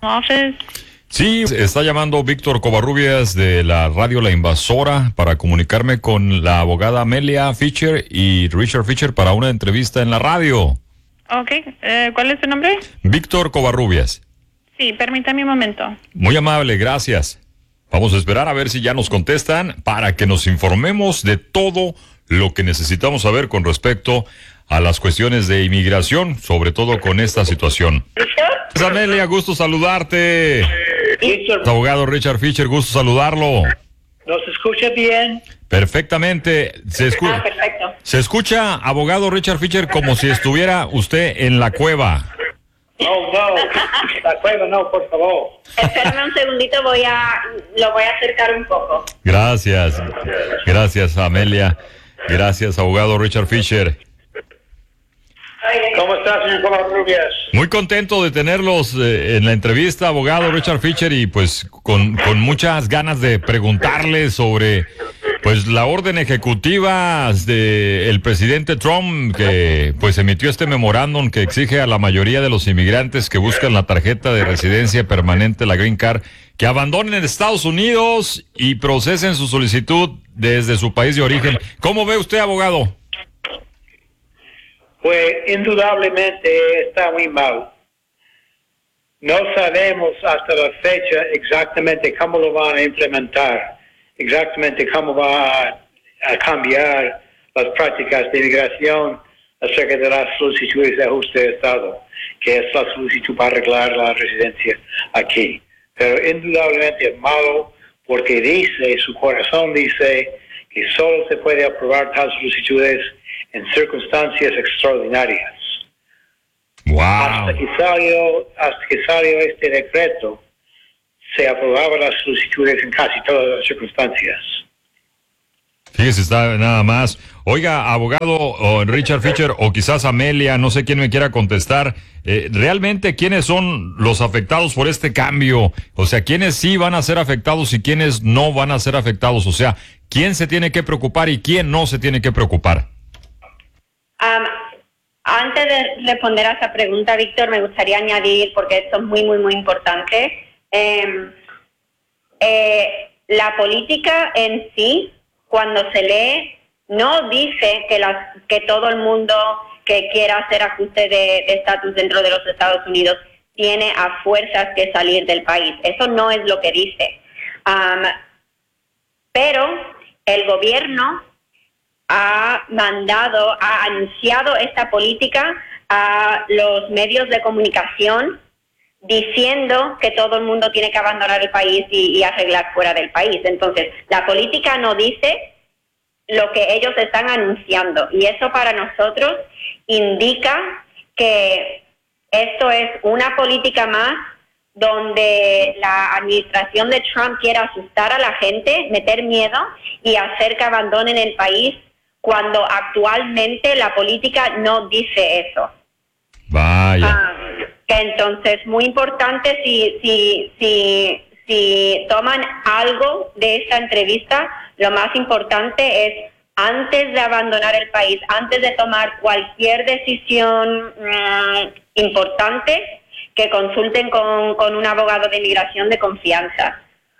Office. Sí, está llamando Víctor Covarrubias de la radio La Invasora para comunicarme con la abogada Amelia Fisher y Richard Fisher para una entrevista en la radio. Ok, ¿cuál es su nombre? Víctor Covarrubias. Sí, permítame un momento. Muy amable, gracias. Vamos a esperar a ver si ya nos contestan para que nos informemos de todo lo que necesitamos saber con respecto a las cuestiones de inmigración, sobre todo con esta situación. ¿Víctor? Amelia, gusto saludarte. Víctor, Abogado Richard Fisher, gusto saludarlo. ¿nos escucha bien? Perfectamente. Perfecto. Se escucha, abogado Richard Fisher, como si estuviera usted en la cueva. No, la cueva no, por favor. Espérame un segundito, lo voy a acercar un poco. Gracias, Amelia. Gracias, abogado Richard Fisher. ¿Cómo estás, señor Covarrubias? Muy contento de tenerlos en la entrevista, abogado Richard Fisher, y pues con muchas ganas de preguntarle sobre pues la orden ejecutiva del presidente Trump, que pues emitió este memorándum que exige a la mayoría de los inmigrantes que buscan la tarjeta de residencia permanente, la Green Card, que abandonen Estados Unidos y procesen su solicitud desde su país de origen. ¿Cómo ve usted, abogado? Pues indudablemente está muy mal. No sabemos hasta la fecha exactamente cómo lo van a implementar, exactamente cómo va a cambiar las prácticas de inmigración acerca de las solicitudes de ajuste de Estado, que es la solicitud para arreglar la residencia aquí. Pero indudablemente es malo porque su corazón dice que solo se puede aprobar tales solicitudes en circunstancias extraordinarias. Wow. Hasta que salió este decreto, se aprobaban las solicitudes en casi todas las circunstancias. Fíjese, está nada más. Oiga, abogado Richard Fisher, o quizás Amelia, no sé quién me quiera contestar, ¿realmente quiénes son los afectados por este cambio? O sea, ¿quiénes sí van a ser afectados y quiénes no van a ser afectados? O sea, ¿quién se tiene que preocupar y quién no se tiene que preocupar? Antes de responder a esa pregunta, Víctor, me gustaría añadir, porque esto es muy, muy, muy importante, la política en sí, cuando se lee, no dice que todo el mundo que quiera hacer ajuste de estatus dentro de los Estados Unidos tiene a fuerzas que salir del país. Eso no es lo que dice. Pero el gobierno ha anunciado esta política a los medios de comunicación diciendo que todo el mundo tiene que abandonar el país y arreglar fuera del país. Entonces, la política no dice lo que ellos están anunciando y eso para nosotros indica que esto es una política más donde la administración de Trump quiere asustar a la gente, meter miedo y hacer que abandonen el país cuando actualmente la política no dice eso. Vaya. Entonces, muy importante, si toman algo de esta entrevista, lo más importante es, antes de abandonar el país, antes de tomar cualquier decisión importante, que consulten con un abogado de inmigración de confianza.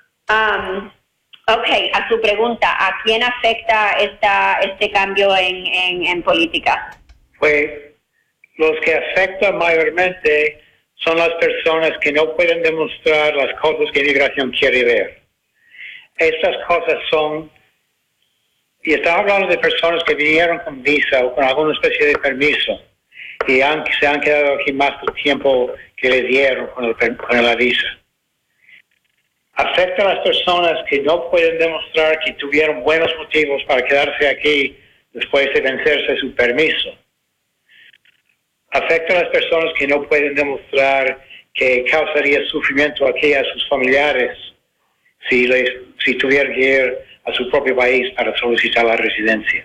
A su pregunta, ¿a quién afecta este cambio en política? Pues los que afectan mayormente son las personas que no pueden demostrar las cosas que inmigración quiere ver. Estas cosas son, y estamos hablando de personas que vinieron con visa o con alguna especie de permiso y se han quedado aquí más del tiempo que le dieron con la visa. Afecta a las personas que no pueden demostrar que tuvieron buenos motivos para quedarse aquí después de vencerse su permiso. Afecta a las personas que no pueden demostrar que causaría sufrimiento aquí a sus familiares si tuvieran que ir a su propio país para solicitar la residencia.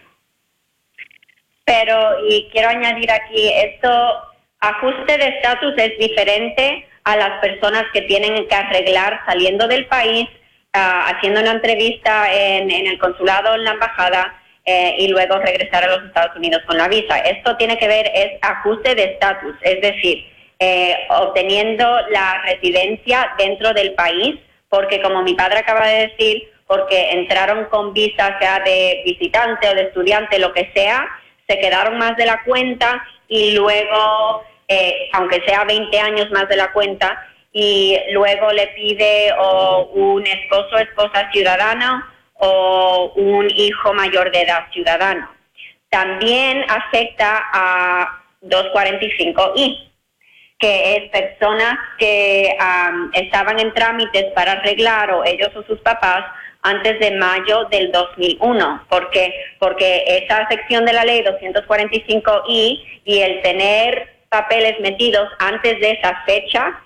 Pero, y quiero añadir aquí, ajuste de estatus es diferente a las personas que tienen que arreglar saliendo del país, haciendo una entrevista en el consulado, en la embajada, y luego regresar a los Estados Unidos con la visa. Esto tiene que ver, es ajuste de estatus, es decir, obteniendo la residencia dentro del país, porque como mi padre acaba de decir, porque entraron con visa sea de visitante o de estudiante, lo que sea, se quedaron más de la cuenta y luego, aunque sea 20 años más de la cuenta, y luego le pide o un esposo o esposa ciudadano o un hijo mayor de edad ciudadano. También afecta a 245I, que es personas que estaban en trámites para arreglar, o ellos o sus papás, antes de mayo del 2001. ¿Por qué? Porque esa sección de la ley 245I y el tener papeles metidos antes de esa fecha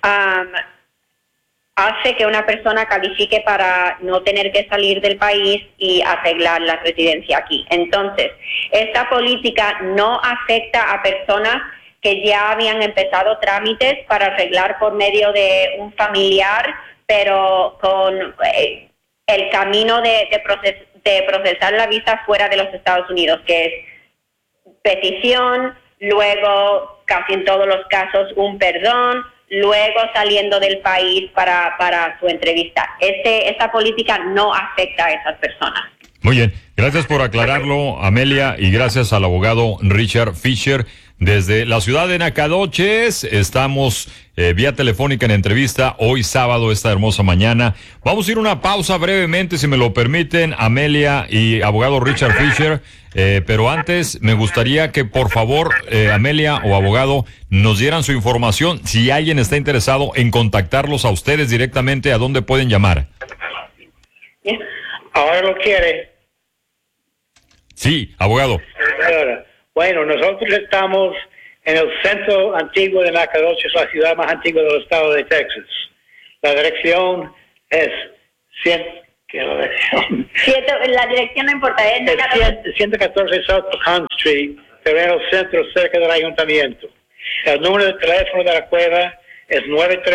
hace que una persona califique para no tener que salir del país y arreglar la residencia aquí. Entonces, esta política no afecta a personas que ya habían empezado trámites para arreglar por medio de un familiar, pero con el camino de procesar la visa fuera de los Estados Unidos, que es petición, luego casi en todos los casos un perdón, luego saliendo del país para su entrevista. Esta política no afecta a esas personas. Muy bien, gracias por aclararlo, Amelia, y gracias al abogado Richard Fisher. Desde la ciudad de Nacogdoches, estamos vía telefónica en entrevista hoy sábado, esta hermosa mañana. Vamos a ir a una pausa brevemente, si me lo permiten, Amelia y abogado Richard Fisher. Pero antes, me gustaría que por favor, Amelia o abogado, nos dieran su información. Si alguien está interesado en contactarlos a ustedes directamente, ¿a dónde pueden llamar? Ahora lo quiere. Sí, abogado. Bueno, nosotros estamos en el centro antiguo de Nacogdoches, la ciudad más antigua del estado de Texas. La dirección es la dirección no importa, es 114 South Pecan Street, pero en el centro, cerca del ayuntamiento. El número de teléfono de la cueva es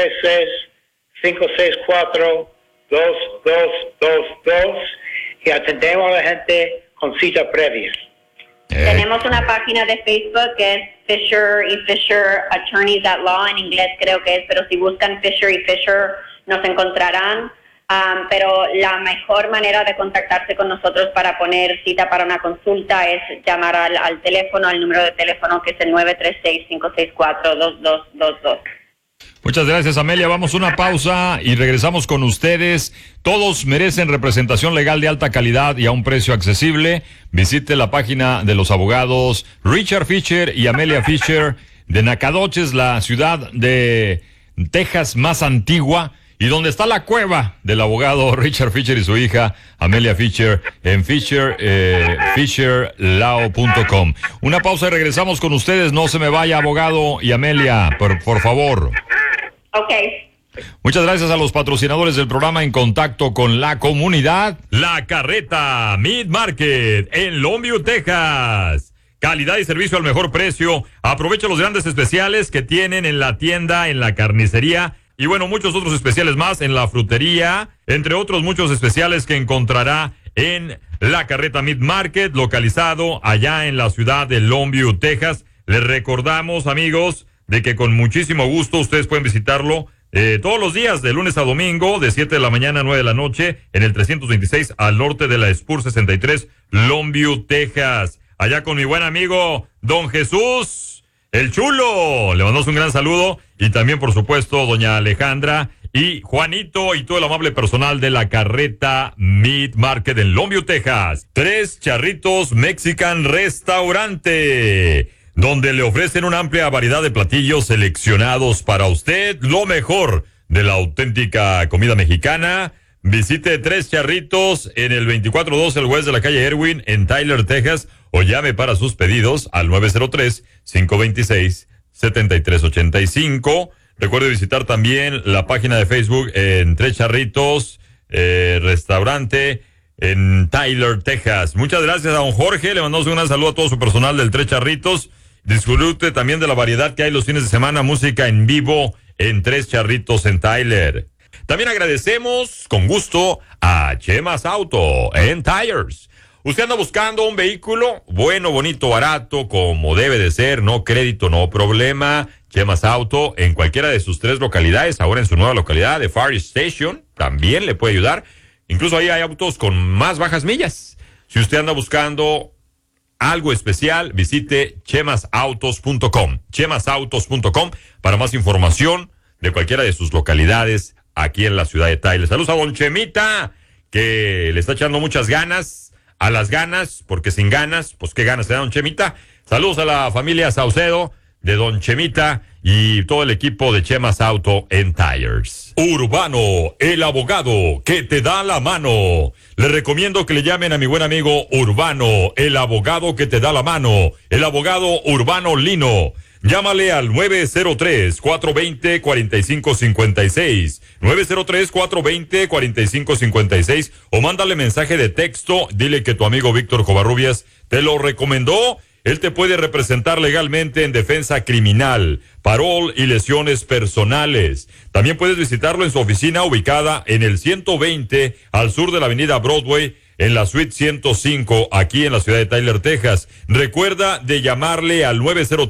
936-564-2222 y atendemos a la gente con cita previa. Tenemos una página de Facebook que es Fisher y Fisher Attorneys at Law, en inglés creo que es, pero si buscan Fisher y Fisher nos encontrarán. Pero la mejor manera de contactarse con nosotros para poner cita para una consulta es llamar al teléfono, al número de teléfono que es el 936-564-2222. Muchas gracias, Amelia. Vamos a una pausa y regresamos con ustedes. Todos merecen representación legal de alta calidad y a un precio accesible. Visite la página de los abogados Richard Fisher y Amelia Fisher de Nacogdoches, la ciudad de Texas más antigua, y donde está la cueva del abogado Richard Fisher y su hija Amelia Fisher en fisherlaw.com. Una pausa y regresamos con ustedes. No se me vaya, abogado y Amelia, por favor. Ok. Muchas gracias a los patrocinadores del programa En Contacto con la Comunidad. La Carreta Meat Market en Longview, Texas. Calidad y servicio al mejor precio. Aprovecha los grandes especiales que tienen en la tienda, en la carnicería, y bueno, muchos otros especiales más en la frutería, entre otros muchos especiales que encontrará en La Carreta Meat Market, localizado allá en la ciudad de Longview, Texas. Les recordamos, amigos, de que con muchísimo gusto ustedes pueden visitarlo todos los días, de lunes a domingo, de 7 de la mañana a 9 de la noche, en el 326 al norte de la Spur 63, Longview, Texas. Allá con mi buen amigo, Don Jesús el Chulo. Le mandamos un gran saludo. Y también, por supuesto, doña Alejandra y Juanito y todo el amable personal de La Carreta Meat Market en Longview, Texas. Tres Charritos Mexican Restaurante, donde le ofrecen una amplia variedad de platillos seleccionados para usted, lo mejor de la auténtica comida mexicana. Visite Tres Charritos en el 2412 el West de la calle Erwin en Tyler, Texas, o llame para sus pedidos al 903-526-7385. Recuerde visitar también la página de Facebook en Tres Charritos Restaurante en Tyler, Texas. Muchas gracias a don Jorge. Le mandamos un gran saludo a todo su personal del Tres Charritos. Disfrute también de la variedad que hay los fines de semana, música en vivo en Tres Charritos en Tyler. También agradecemos con gusto a Chemas Auto en Tires. ¿Usted anda buscando un vehículo bueno, bonito, barato, como debe de ser? No crédito, no problema. Chemas Auto en cualquiera de sus 3 localidades. Ahora en su nueva localidad de Far Station también le puede ayudar. Incluso ahí hay autos con más bajas millas. Si usted anda buscando algo especial, visite chemasautos.com. chemasautos.com para más información de cualquiera de sus localidades aquí en la ciudad de Tyler. Saludos a don Chemita, que le está echando muchas ganas a las ganas, porque sin ganas, pues qué ganas te da don Chemita. Saludos a la familia Saucedo de don Chemita y todo el equipo de Chemas Auto en Tires. Urbano, el abogado que te da la mano. Les recomiendo que le llamen a mi buen amigo Urbano, el abogado que te da la mano, el abogado Urbano Lino. Llámale al 903-420-4556, 903-420-4556, o mándale mensaje de texto, dile que tu amigo Víctor Covarrubias te lo recomendó. Él te puede representar legalmente en defensa criminal, parol y lesiones personales. También puedes visitarlo en su oficina ubicada en el 120 al sur de la avenida Broadway, en la suite 105, aquí en la ciudad de Tyler, Texas. Recuerda de llamarle al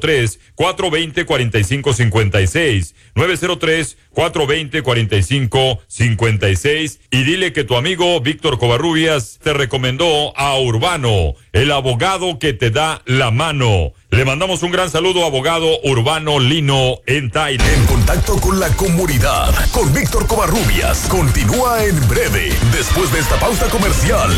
903-420-4556, 903-420-4556, y dile que tu amigo Víctor Covarrubias te recomendó a Urbano, el abogado que te da la mano. Le mandamos un gran saludo, abogado Urbano Lino en Tyler. En contacto con la comunidad, con Víctor Covarrubias. Continúa en breve, después de esta pausa comercial.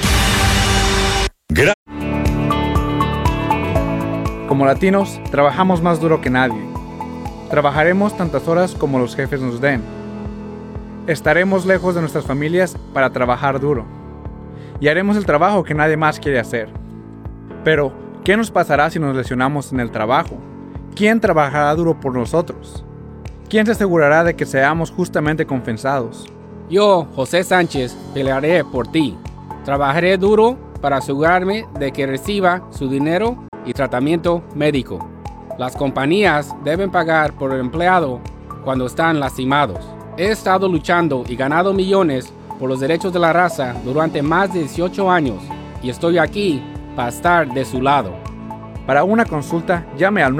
Como latinos, trabajamos más duro que nadie. Trabajaremos tantas horas como los jefes nos den. Estaremos lejos de nuestras familias para trabajar duro. Y haremos el trabajo que nadie más quiere hacer. Pero, ¿qué nos pasará si nos lesionamos en el trabajo? ¿Quién trabajará duro por nosotros? ¿Quién se asegurará de que seamos justamente compensados? Yo, José Sánchez, pelearé por ti. Trabajaré duro para asegurarme de que reciba su dinero y tratamiento médico. Las compañías deben pagar por el empleado cuando están lastimados. He estado luchando y ganado millones por los derechos de la raza durante más de 18 años y estoy aquí para estar de su lado. Para una consulta, llame al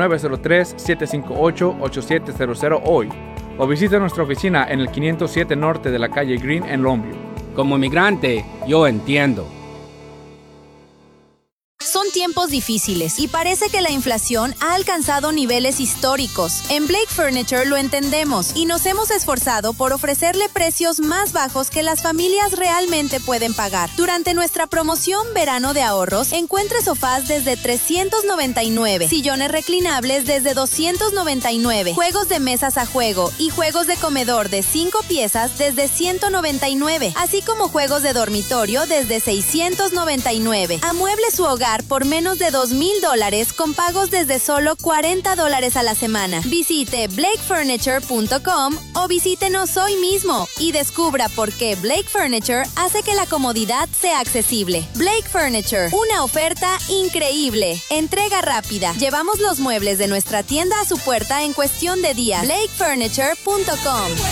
903-758-8700 hoy o visite nuestra oficina en el 507 Norte de la calle Green en Longview. Como inmigrante, yo entiendo. Son tiempos difíciles y parece que la inflación ha alcanzado niveles históricos. En Blake Furniture lo entendemos y nos hemos esforzado por ofrecerle precios más bajos que las familias realmente pueden pagar. Durante nuestra promoción Verano de Ahorros, encuentre sofás desde $399, sillones reclinables desde $299, juegos de mesas a juego y juegos de comedor de 5 piezas desde $199, así como juegos de dormitorio desde $699. Amueble su hogar por menos de $2,000 con pagos desde solo $40 a la semana. Visite blakefurniture.com o visítenos hoy mismo y descubra por qué Blake Furniture hace que la comodidad sea accesible. Blake Furniture, una oferta increíble. Entrega rápida. Llevamos los muebles de nuestra tienda a su puerta en cuestión de días. blakefurniture.com.